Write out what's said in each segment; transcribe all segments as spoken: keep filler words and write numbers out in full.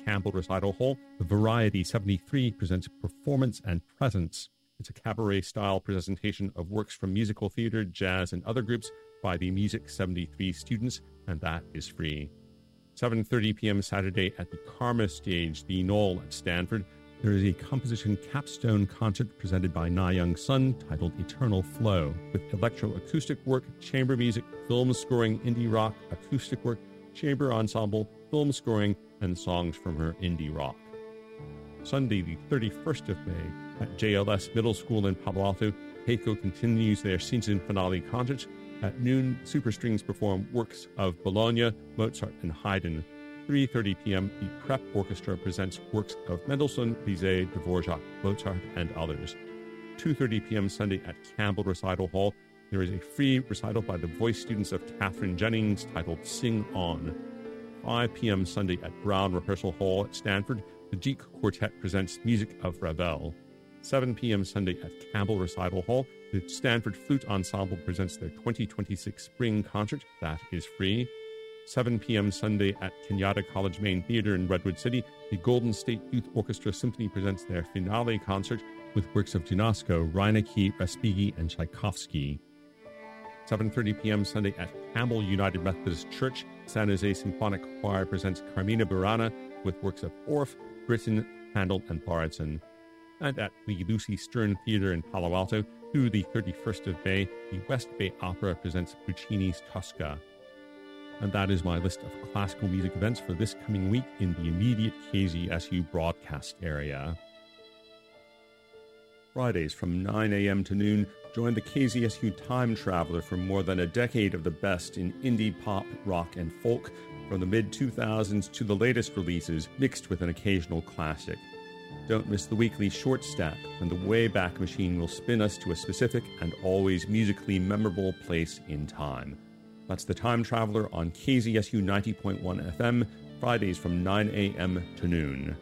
Campbell Recital Hall, the Variety seventy-three presents Performance and Presence. It's a cabaret-style presentation of works from musical theater, jazz, and other groups by the Music seventy-three students, and that is free. seven thirty p.m. Saturday at the Karma Stage, the Knoll at Stanford, there is a composition capstone concert presented by Na Young Sun titled Eternal Flow, with electroacoustic work, chamber music, film scoring, indie rock, acoustic work, chamber ensemble, film scoring, and songs from her indie rock. Sunday, the thirty-first of May, at J L S Middle School in Palo Alto, Keiko continues their season finale concert. At noon, Superstrings perform works of Bologna, Mozart, and Haydn. three thirty p.m., the Prep Orchestra presents works of Mendelssohn, Bizet, Dvorak, Mozart, and others. two thirty p.m. Sunday at Campbell Recital Hall, there is a free recital by the voice students of Katherine Jennings titled Sing On. five p.m. Sunday at Brown Rehearsal Hall at Stanford, the Jeek Quartet presents music of Ravel. seven p.m. Sunday at Campbell Recital Hall, the Stanford Flute Ensemble presents their twenty twenty-six Spring Concert. That is free. seven p.m. Sunday at Kenyatta College Main Theater in Redwood City, the Golden State Youth Orchestra Symphony presents their finale concert with works of Janasco, Reinecke, Respighi, and Tchaikovsky. seven thirty p.m. Sunday at Campbell United Methodist Church, San Jose Symphonic Choir presents Carmina Burana with works of Orff, Britten, Handel, and Bariton. And at the Lucy Stern Theater in Palo Alto, through the thirty-first of May, the West Bay Opera presents Puccini's Tosca. And that is my list of classical music events for this coming week in the immediate K Z S U broadcast area. Fridays from nine a.m. to noon, join the K Z S U Time Traveler for more than a decade of the best in indie pop, rock, and folk, from the mid two thousands to the latest releases, mixed with an occasional classic. Don't miss the weekly short stack, when the Wayback Machine will spin us to a specific and always musically memorable place in time. That's the Time Traveler on K Z S U ninety point one F M, Fridays from nine a.m. to noon.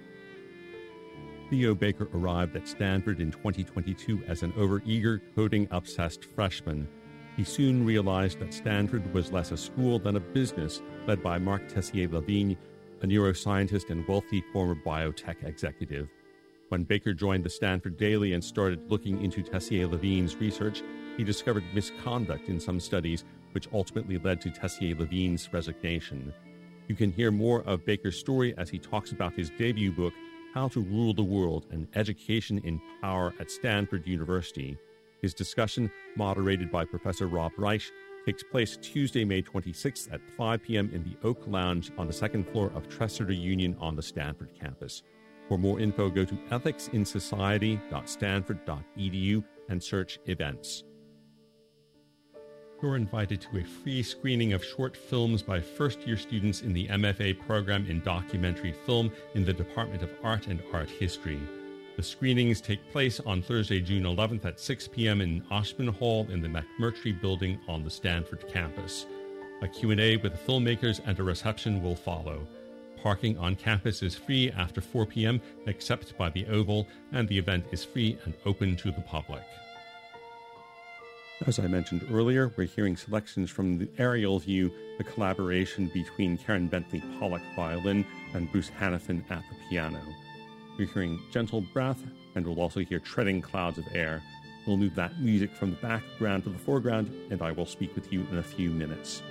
Theo Baker arrived at Stanford in twenty twenty-two as an overeager, coding-obsessed freshman. He soon realized that Stanford was less a school than a business, led by Mark Tessier-Lavigne, a neuroscientist and wealthy former biotech executive. When Baker joined the Stanford Daily and started looking into Tessier-Lavigne's research, he discovered misconduct in some studies, which ultimately led to Tessier-Lavigne's resignation. You can hear more of Baker's story as he talks about his debut book, How to Rule the World, an Education in Power at Stanford University. His discussion, moderated by Professor Rob Reich, takes place Tuesday, May twenty-sixth at five p.m. in the Oak Lounge on the second floor of Treseder Union on the Stanford campus. For more info, go to ethics in society dot stanford dot e d u and search events. You're invited to a free screening of short films by first-year students in the M F A program in documentary film in the Department of Art and Art History. The screenings take place on Thursday, June eleventh at six p.m. in Oshman Hall in the McMurtry Building on the Stanford campus. A Q and A with the filmmakers and a reception will follow. Parking on campus is free after four p.m. except by the Oval, and the event is free and open to the public. As I mentioned earlier, we're hearing selections from the Aerial View, the collaboration between Karen Bentley Pollock violin and Bruce Hannafin at the piano. We're hearing Gentle Breath, and we'll also hear Treading Clouds of Air. We'll move that music from the background to the foreground, and I will speak with you in a few minutes.